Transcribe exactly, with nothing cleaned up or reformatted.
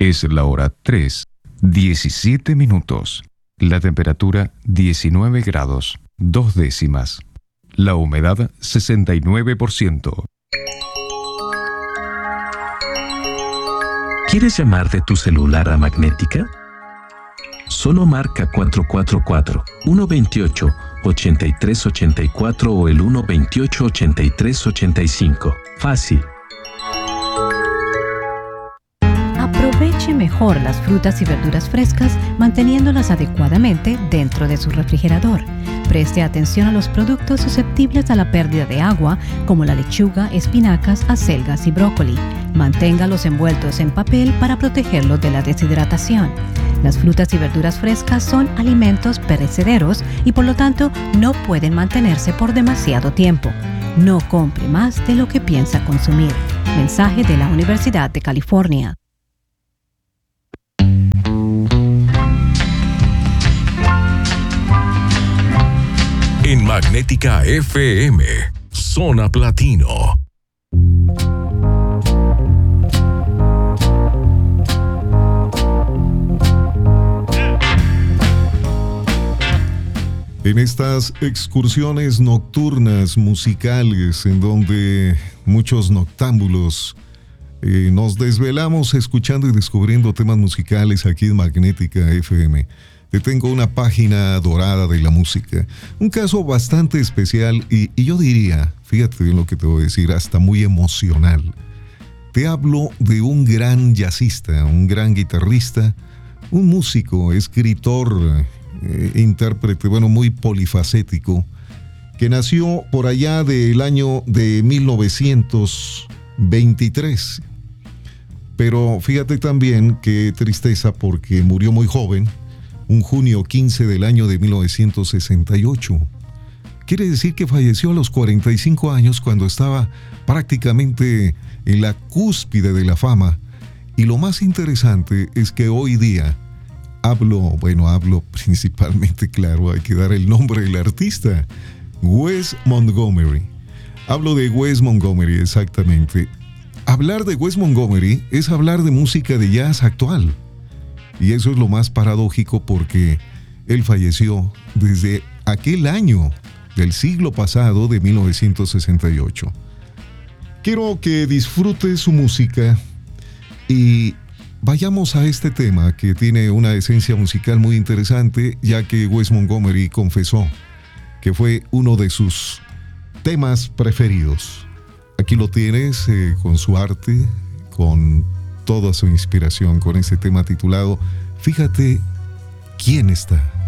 Es la hora tres, diecisiete minutos. La temperatura diecinueve grados, dos décimas. La humedad sesenta y nueve por ciento. ¿Quieres llamar de tu celular a Magnética? Solo marca cuatro cuatro cuatro, uno dos ocho, ocho tres ocho cuatro o el uno dos ocho, ocho tres ocho cinco. Fácil. Aproveche mejor las frutas y verduras frescas manteniéndolas adecuadamente dentro de su refrigerador. Preste atención a los productos susceptibles a la pérdida de agua, como la lechuga, espinacas, acelgas y brócoli. Manténgalos envueltos en papel para protegerlos de la deshidratación. Las frutas y verduras frescas son alimentos perecederos y por lo tanto no pueden mantenerse por demasiado tiempo. No compre más de lo que piensa consumir. Mensaje de la Universidad de California. En Magnética F M, Zona Platino. En estas excursiones nocturnas musicales en donde muchos noctámbulos eh, nos desvelamos escuchando y descubriendo temas musicales aquí en Magnética F M. Te tengo una página dorada de la música, un caso bastante especial y, y yo diría, fíjate en lo que te voy a decir, hasta muy emocional. Te hablo de un gran jazzista, un gran guitarrista, un músico, escritor, eh, intérprete, bueno, muy polifacético, que nació por allá del año de mil novecientos veintitrés. Pero fíjate también qué tristeza porque murió muy joven, un junio quince del año de mil novecientos sesenta y ocho. Quiere decir que falleció a los cuarenta y cinco años cuando estaba prácticamente en la cúspide de la fama. Y lo más interesante es que hoy día hablo, bueno, hablo principalmente, claro, hay que dar el nombre del artista, Wes Montgomery. Hablo de Wes Montgomery, exactamente. Hablar de Wes Montgomery es hablar de música de jazz actual. Y eso es lo más paradójico porque él falleció desde aquel año del siglo pasado de mil novecientos sesenta y ocho. Quiero que disfrutes su música y vayamos a este tema que tiene una esencia musical muy interesante, ya que Wes Montgomery confesó que fue uno de sus temas preferidos. Aquí lo tienes eh, con su arte, con toda su inspiración, con ese tema titulado Fíjate quién está.